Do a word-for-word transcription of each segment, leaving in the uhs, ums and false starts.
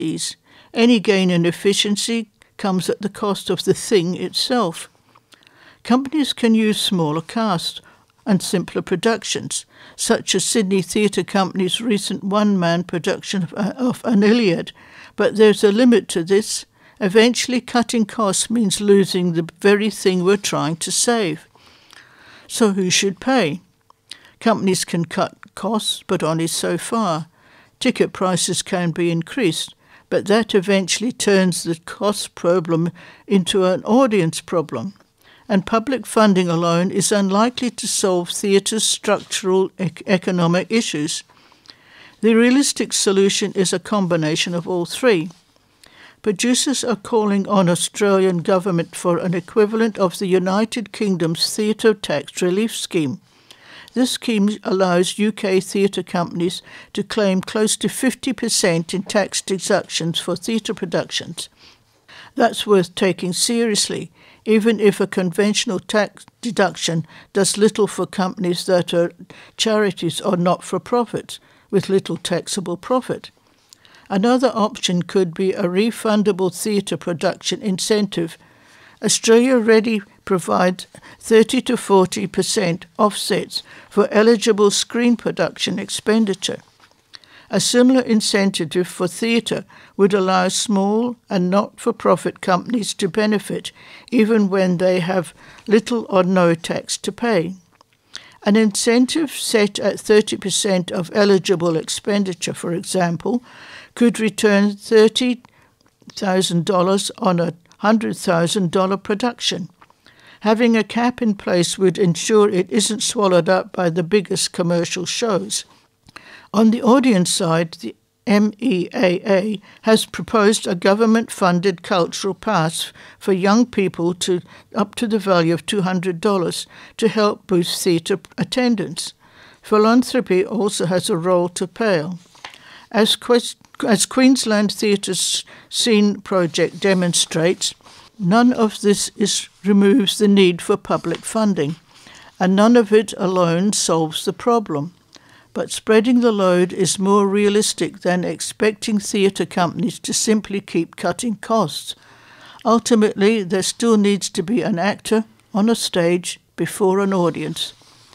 ease. Any gain in efficiency comes at the cost of the thing itself. Companies can use smaller casts and simpler productions, such as Sydney Theatre Company's recent one-man production of, uh, of An Iliad, but there's a limit to this. Eventually, cutting costs means losing the very thing we're trying to save. So who should pay? Companies can cut costs, but only so far. Ticket prices can be increased, but that eventually turns the cost problem into an audience problem. And public funding alone is unlikely to solve theatre's structural ec- economic issues. The realistic solution is a combination of all three. Producers are calling on Australian government for an equivalent of the United Kingdom's theatre tax relief scheme. This scheme allows U K theatre companies to claim close to fifty percent in tax deductions for theatre productions. That's worth taking seriously, even if a conventional tax deduction does little for companies that are charities or not-for-profits with little taxable profit. Another option could be a refundable theatre production incentive. Australia already provides thirty to forty percent offsets for eligible screen production expenditure. A similar incentive for theatre would allow small and not-for-profit companies to benefit even when they have little or no tax to pay. An incentive set at thirty percent of eligible expenditure, for example, could return thirty thousand dollars on a one hundred thousand dollars production. Having a cap in place would ensure it isn't swallowed up by the biggest commercial shows. On the audience side, the M E A A has proposed a government-funded cultural pass for young people to up to the value of two hundred dollars to help boost theatre attendance. Philanthropy also has a role to play. As, Quest- as Queensland Theatre's Scene project demonstrates, none of this is, removes the need for public funding, and none of it alone solves the problem. But spreading the load is more realistic than expecting theatre companies to simply keep cutting costs. Ultimately, there still needs to be an actor on a stage before an audience.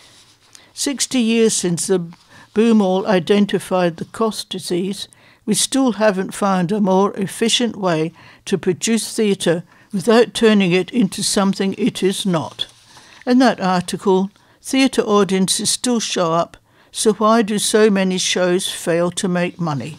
Sixty years since the boom all identified the cost disease, we still haven't found a more efficient way to produce theatre without turning it into something it is not. In that article, theatre audiences still show up, so why do so many shows fail to make money?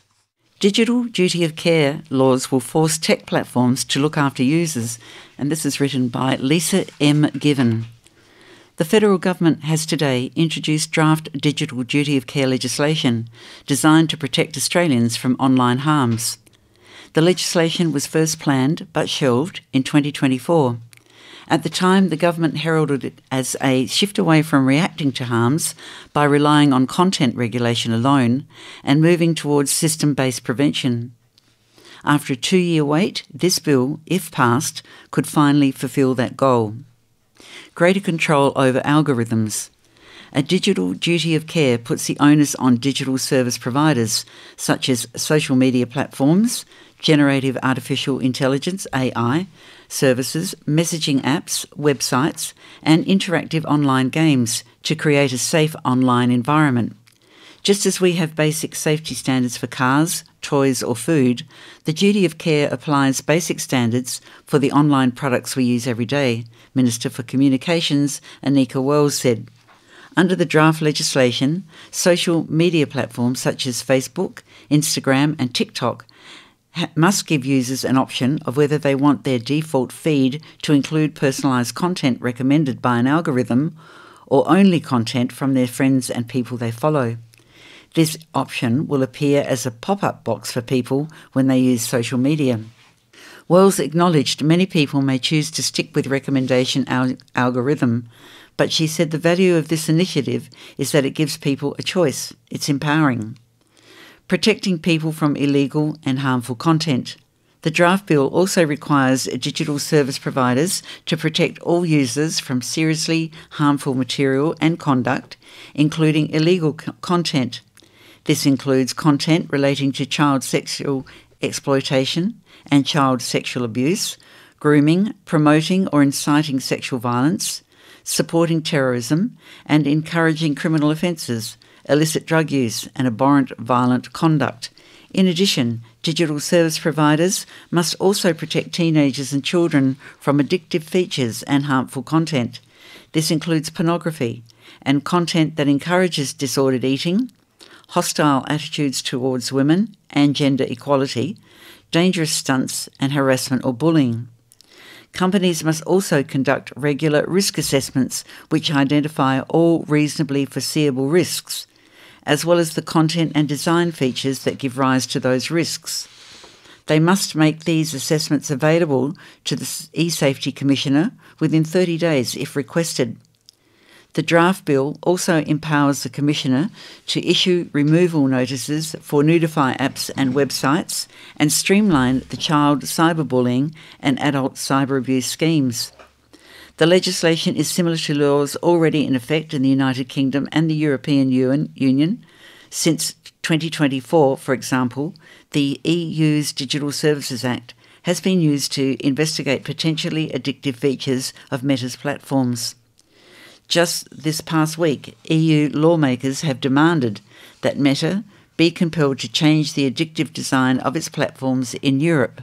Digital duty of care laws will force tech platforms to look after users, and this is written by Lisa M. Given. The federal government has today introduced draft digital duty of care legislation designed to protect Australians from online harms. The legislation was first planned but shelved in twenty twenty-four. At the time, the government heralded it as a shift away from reacting to harms by relying on content regulation alone and moving towards system-based prevention. After a two-year wait, this bill, if passed, could finally fulfil that goal. Greater control over algorithms. A digital duty of care puts the onus on digital service providers, such as social media platforms, generative artificial intelligence, A I, services, messaging apps, websites, and interactive online games to create a safe online environment. Just as we have basic safety standards for cars, toys or food, the duty of care applies basic standards for the online products we use every day, Minister for Communications Anika Wells said. Under the draft legislation, social media platforms such as Facebook, Instagram and TikTok must give users an option of whether they want their default feed to include personalised content recommended by an algorithm or only content from their friends and people they follow. This option will appear as a pop-up box for people when they use social media. Wells acknowledged many people may choose to stick with recommendation al- algorithm, but she said the value of this initiative is that it gives people a choice. It's empowering. Protecting people from illegal and harmful content. The draft bill also requires digital service providers to protect all users from seriously harmful material and conduct, including illegal co- content. This includes content relating to child sexual exploitation and child sexual abuse, grooming, promoting or inciting sexual violence, supporting terrorism, and encouraging criminal offences, illicit drug use and abhorrent violent conduct. In addition, digital service providers must also protect teenagers and children from addictive features and harmful content. This includes pornography and content that encourages disordered eating, hostile attitudes towards women and gender equality, dangerous stunts and harassment or bullying. Companies must also conduct regular risk assessments which identify all reasonably foreseeable risks, as well as the content and design features that give rise to those risks. They must make these assessments available to the eSafety Commissioner within thirty days if requested. The draft bill also empowers the Commissioner to issue removal notices for nudify apps and websites and streamline the child cyberbullying and adult cyber abuse schemes. The legislation is similar to laws already in effect in the United Kingdom and the European Union. Since twenty twenty-four, for example, the E U's Digital Services Act has been used to investigate potentially addictive features of Meta's platforms. Just this past week, E U lawmakers have demanded that Meta be compelled to change the addictive design of its platforms in Europe.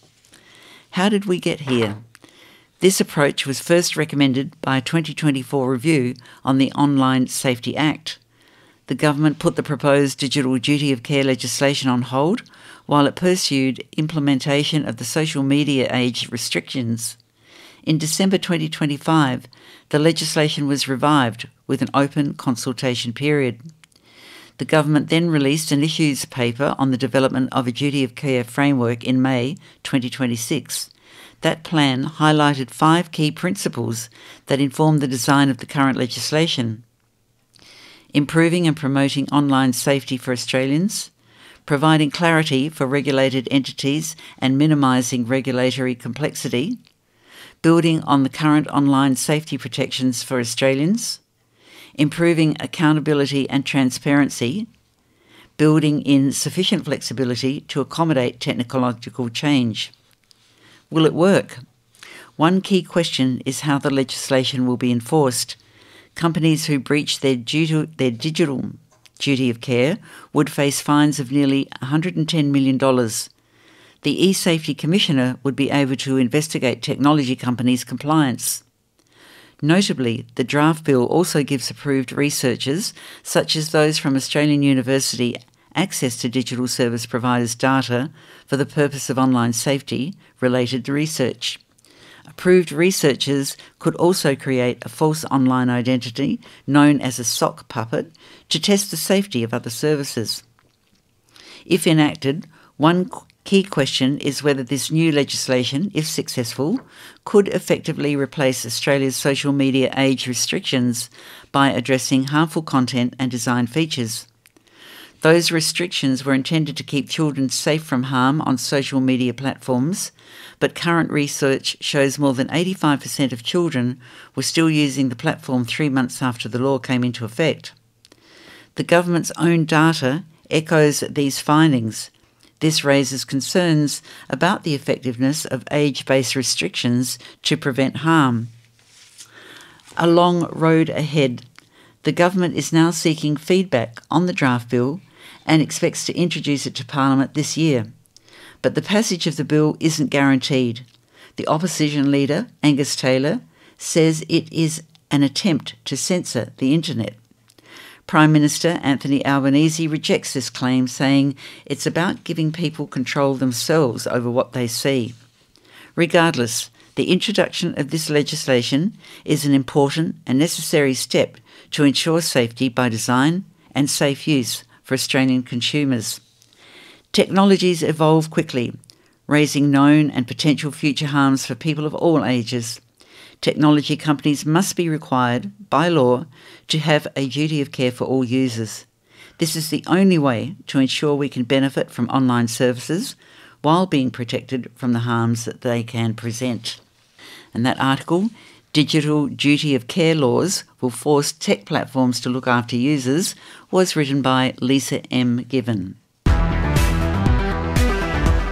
How did we get here? This approach was first recommended by a twenty twenty-four review on the Online Safety Act. The government put the proposed digital duty of care legislation on hold while it pursued implementation of the social media age restrictions. In December twenty twenty-five, the legislation was revived with an open consultation period. The government then released an issues paper on the development of a duty of care framework in May twenty twenty-six. That plan highlighted five key principles that inform the design of the current legislation: improving and promoting online safety for Australians, providing clarity for regulated entities and minimising regulatory complexity, building on the current online safety protections for Australians, improving accountability and transparency, building in sufficient flexibility to accommodate technological change. Will it work? One key question is how the legislation will be enforced. Companies who breach their, due, their digital duty of care would face fines of nearly one hundred ten million dollars. The eSafety Commissioner would be able to investigate technology companies' compliance. Notably, the draft bill also gives approved researchers, such as those from Australian University, access to digital service providers' data for the purpose of online safety-related research. Approved researchers could also create a false online identity, known as a sock puppet, to test the safety of other services. If enacted, one key question is whether this new legislation, if successful, could effectively replace Australia's social media age restrictions by addressing harmful content and design features. Those restrictions were intended to keep children safe from harm on social media platforms, but current research shows more than eighty-five percent of children were still using the platform three months after the law came into effect. The government's own data echoes these findings. This raises concerns about the effectiveness of age-based restrictions to prevent harm. A long road ahead. The government is now seeking feedback on the draft bill and expects to introduce it to Parliament this year. But the passage of the bill isn't guaranteed. The opposition leader, Angus Taylor, says it is an attempt to censor the internet. Prime Minister Anthony Albanese rejects this claim, saying it's about giving people control themselves over what they see. Regardless, the introduction of this legislation is an important and necessary step to ensure safety by design and safe use for Australian consumers. Technologies evolve quickly, raising known and potential future harms for people of all ages. Technology companies must be required, by law, to have a duty of care for all users. This is the only way to ensure we can benefit from online services while being protected from the harms that they can present. And that article, Digital Duty of Care Laws Will Force Tech Platforms to Look After Users, was written by Lisa M. Given.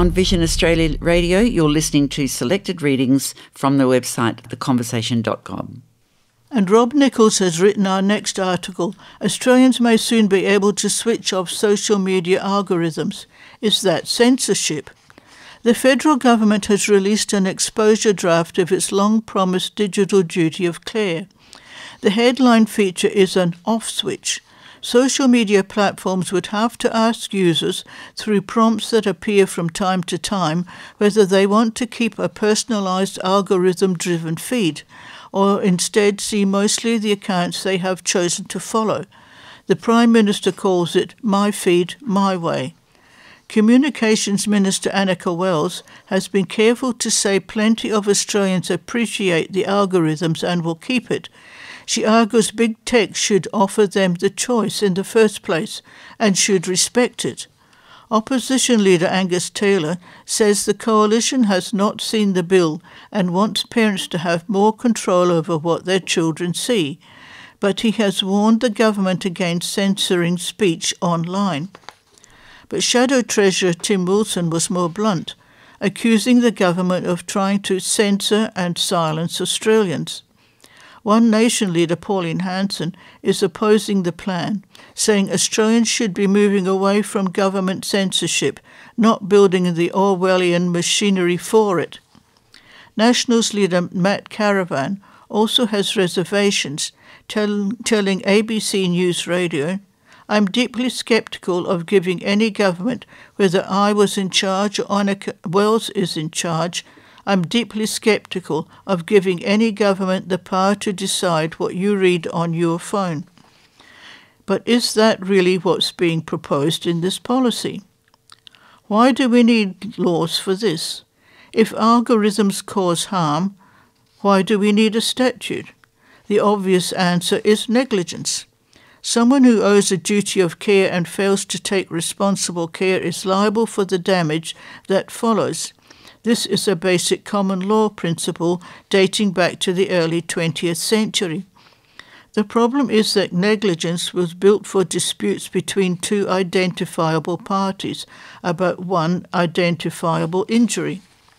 On Vision Australia Radio, you're listening to selected readings from the website the conversation dot com. And Rob Nichols has written our next article, Australians may soon be able to switch off social media algorithms. Is that censorship? The federal government has released an exposure draft of its long-promised digital duty of care. The headline feature is an off switch. Social media platforms would have to ask users, through prompts that appear from time to time, whether they want to keep a personalised algorithm-driven feed, or instead see mostly the accounts they have chosen to follow. The Prime Minister calls it My Feed, My Way. Communications Minister Annika Wells has been careful to say plenty of Australians appreciate the algorithms and will keep it. She argues big tech should offer them the choice in the first place and should respect it. Opposition leader Angus Taylor says the coalition has not seen the bill and wants parents to have more control over what their children see, but he has warned the government against censoring speech online. But Shadow Treasurer Tim Wilson was more blunt, accusing the government of trying to censor and silence Australians. One Nation leader, Pauline Hanson, is opposing the plan, saying Australians should be moving away from government censorship, not building the Orwellian machinery for it. Nationals leader Matt Caravan also has reservations, tell, telling A B C News Radio, I'm deeply sceptical of giving any government, whether I was in charge or Annika Wells is in charge, I'm deeply sceptical of giving any government the power to decide what you read on your phone. But is that really what's being proposed in this policy? Why do we need laws for this? If algorithms cause harm, why do we need a statute? The obvious answer is negligence. Someone who owes a duty of care and fails to take responsible care is liable for the damage that follows. This is a basic common law principle dating back to the early twentieth century. The problem is that negligence was built for disputes between two identifiable parties about one identifiable injury.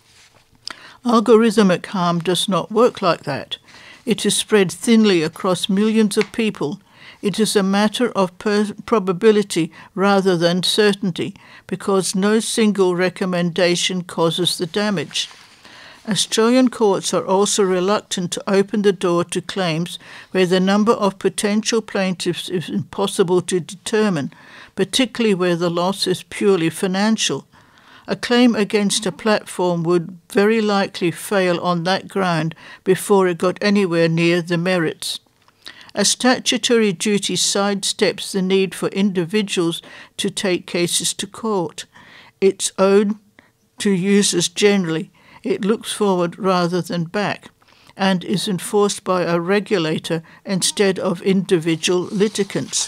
Algorithmic harm does not work like that. It is spread thinly across millions of people. It is a matter of per- probability rather than certainty, because no single recommendation causes the damage. Australian courts are also reluctant to open the door to claims where the number of potential plaintiffs is impossible to determine, particularly where the loss is purely financial. A claim against a platform would very likely fail on that ground before it got anywhere near the merits. A statutory duty sidesteps the need for individuals to take cases to court. It's owed to users generally. It looks forward rather than back, and is enforced by a regulator instead of individual litigants.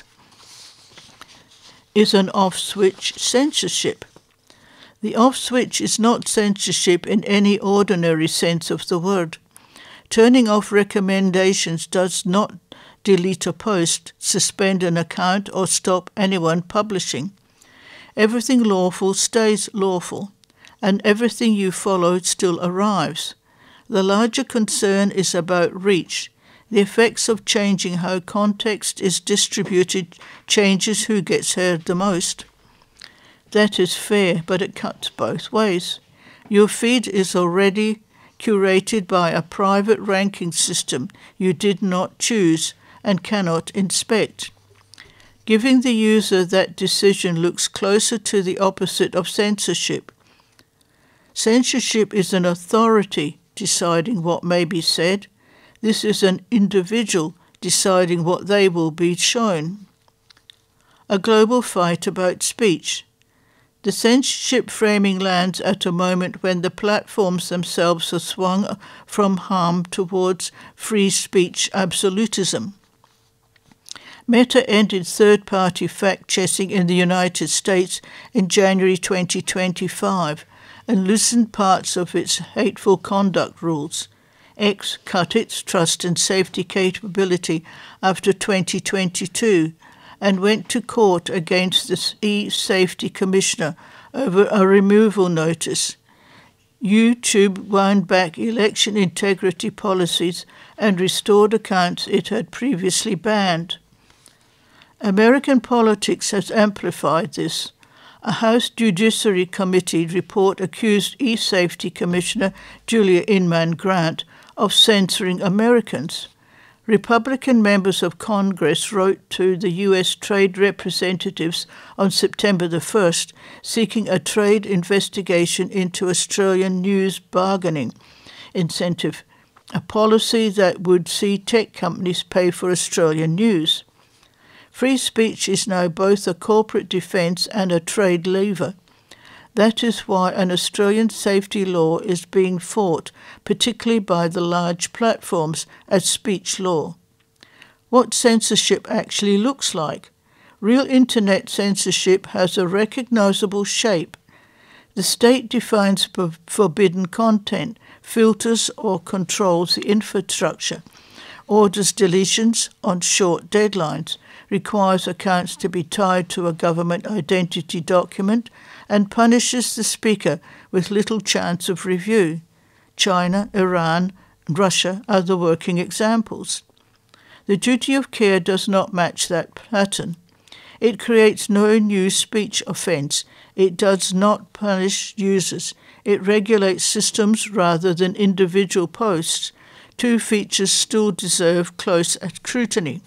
Is an off-switch censorship? The off-switch is not censorship in any ordinary sense of the word. Turning off recommendations does not delete a post, suspend an account, or stop anyone publishing. Everything lawful stays lawful, and everything you follow still arrives. The larger concern is about reach. The effects of changing how context is distributed changes who gets heard the most. That is fair, but it cuts both ways. Your feed is already curated by a private ranking system you did not choose and cannot inspect. Giving the user that decision looks closer to the opposite of censorship. Censorship is an authority deciding what may be said. This is an individual deciding what they will be shown. A global fight about speech. The censorship framing lands at a moment when the platforms themselves are swung from harm towards free speech absolutism. Meta ended third-party fact-checking in the United States in January twenty twenty-five and loosened parts of its hateful conduct rules. X cut its trust and safety capability after twenty twenty-two and went to court against the e-Safety Commissioner over a removal notice. YouTube wound back election integrity policies and restored accounts it had previously banned. American politics has amplified this. A House Judiciary Committee report accused e-safety Commissioner Julia Inman Grant of censoring Americans. Republican members of Congress wrote to the U S trade representatives on September the first, seeking a trade investigation into Australian news bargaining incentive, a policy that would see tech companies pay for Australian news. Free speech is now both a corporate defence and a trade lever. That is why an Australian safety law is being fought, particularly by the large platforms, as speech law. What censorship actually looks like? Real internet censorship has a recognisable shape. The state defines forbidden content, filters or controls the infrastructure, orders deletions on short deadlines, requires accounts to be tied to a government identity document, and punishes the speaker with little chance of review. China, Iran, and Russia are the working examples. The duty of care does not match that pattern. It creates no new speech offence. It does not punish users. It regulates systems rather than individual posts. Two features still deserve close scrutiny.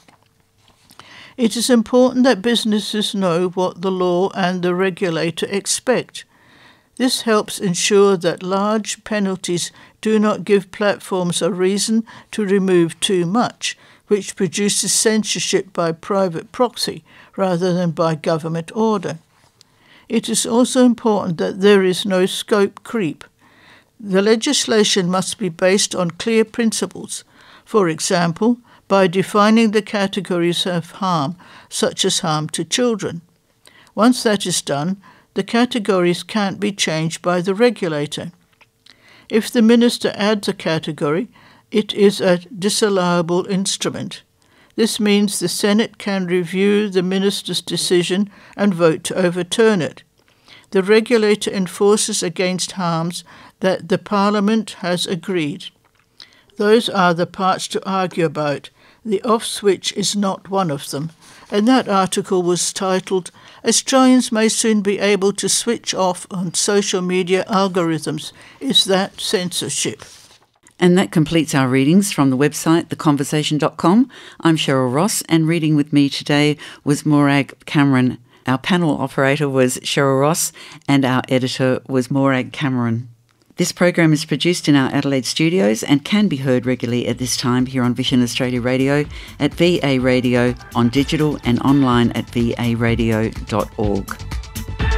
It is important that businesses know what the law and the regulator expect. This helps ensure that large penalties do not give platforms a reason to remove too much, which produces censorship by private proxy rather than by government order. It is also important that there is no scope creep. The legislation must be based on clear principles. For example, by defining the categories of harm, such as harm to children. Once that is done, the categories can't be changed by the regulator. If the minister adds a category, it is a disallowable instrument. This means the Senate can review the minister's decision and vote to overturn it. The regulator enforces against harms that the Parliament has agreed. Those are the parts to argue about. The off switch is not one of them, and that article was titled, "Australians may soon be able to switch off on social media algorithms. Is that censorship?" And that completes our readings from the website the conversation dot com. I'm Cheryl Ross, and reading with me today was Morag Cameron. Our panel operator was Cheryl Ross, and our editor was Morag Cameron. This program is produced in our Adelaide studios and can be heard regularly at this time here on Vision Australia Radio, at V A Radio, on digital and online at v a radio dot org.